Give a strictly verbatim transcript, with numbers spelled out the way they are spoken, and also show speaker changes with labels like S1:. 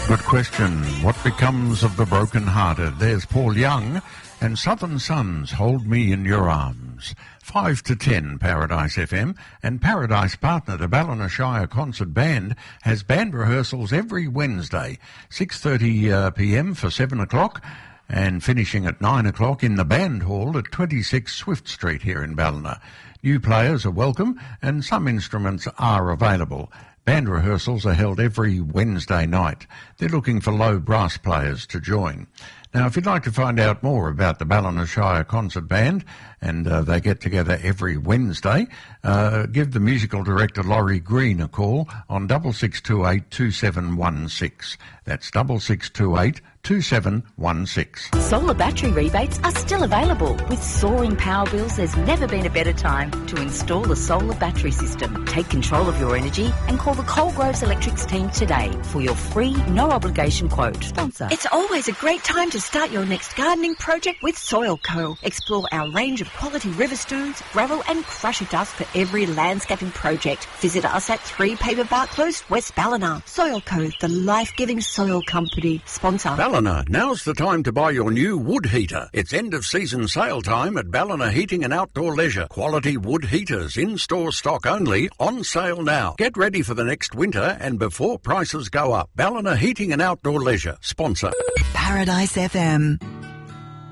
S1: But question, what becomes of the broken-hearted? There's Paul Young and Southern Suns, Hold Me in Your Arms. five to ten, Paradise F M, and Paradise partner the Ballina Shire Concert Band has band rehearsals every Wednesday, six thirty uh, p m for seven o'clock, and finishing at nine o'clock in the Band Hall at twenty-six Swift Street here in Ballina. New players are welcome and some instruments are available. Band rehearsals are held every Wednesday night. They're looking for low brass players to join. Now, if you'd like to find out more about the Ballina Shire Concert Band, and uh, they get together every Wednesday, uh, give the musical director Laurie Green a call on six six two eight, two seven one six. That's six six two eight, two seven one six.
S2: Solar battery rebates are still available. With soaring power bills, there's never been a better time to install a solar battery system. Take control of your energy and call the Coalgroves Electrics team today for your free, no-obligation quote. Sponsor.
S3: It's always a great time to start your next gardening project with Soilco. Explore our range of quality river stones, gravel and crusher dust for every landscaping project. Visit us at three Paperbark Close, West Ballina. Soilco, the life-giving soil company. Sponsor.
S1: Ballina, now's the time to buy your new wood heater. It's end-of-season sale time at Ballina Heating and Outdoor Leisure. Quality wood heaters, in-store stock only, on sale now. Get ready for the next winter and before prices go up. Ballina Heating and Outdoor Leisure. Sponsor.
S4: Paradise F M.